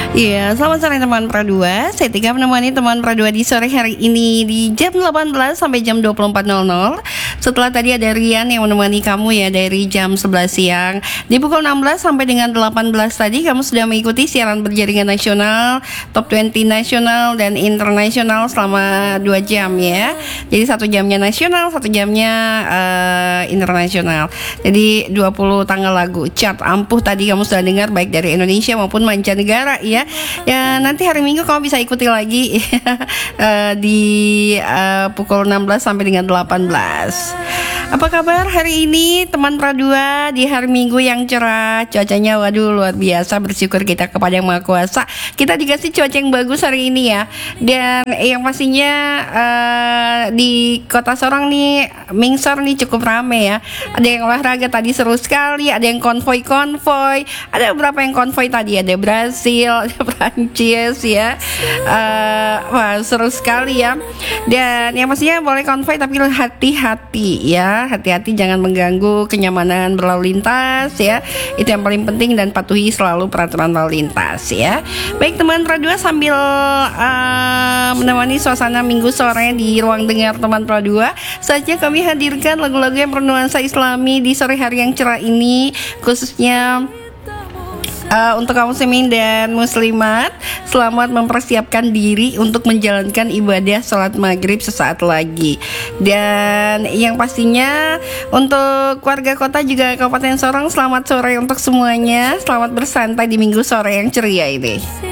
Iya, selamat sore teman Pradua. Saya Tika menemani teman Pradua di sore hari ini di jam 18 sampai jam 24.00. Setelah tadi ada Rian yang menemani kamu ya dari jam 11 siang. Di pukul 16 sampai dengan 18 tadi kamu sudah mengikuti siaran berjaringan nasional, Top 20 nasional dan internasional selama 2 jam ya. Jadi 1 jamnya nasional, 1 jamnya internasional. Jadi 20 tanggal lagu chart ampuh tadi kamu sudah dengar baik dari Indonesia maupun mancanegara ya. Ya nanti hari Minggu kamu bisa ikuti lagi di pukul 16 sampai dengan 18. Apa kabar hari ini teman Pradua di hari Minggu yang cerah, cuacanya waduh luar biasa, bersyukur kita kepada Yang Maha Kuasa. Kita dikasih cuaca yang bagus hari ini ya. Dan yang pastinya di Kota Sorong nih, Mingsor nih cukup rame ya. Ada yang olahraga tadi seru sekali, ada yang konvoy, ada beberapa yang konvoy tadi, ada Brasil, ada Prancis ya. Wah seru sekali ya. Dan yang pastinya boleh konvoy tapi hati-hati ya, hati-hati jangan mengganggu kenyamanan berlalu lintas ya. Itu yang paling penting, dan patuhi selalu peraturan lalu lintas ya. Baik teman Pradua, sambil menemani suasana Minggu sore di ruang dengar teman Pradua, saja kami hadirkan lagu-lagu yang bernuansa Islami di sore hari yang cerah ini, khususnya untuk kaum muslimin dan muslimat. Selamat mempersiapkan diri untuk menjalankan ibadah sholat maghrib sesaat lagi. Dan yang pastinya untuk warga kota juga Kabupaten Sorong, selamat sore untuk semuanya. Selamat bersantai di Minggu sore yang ceria ini.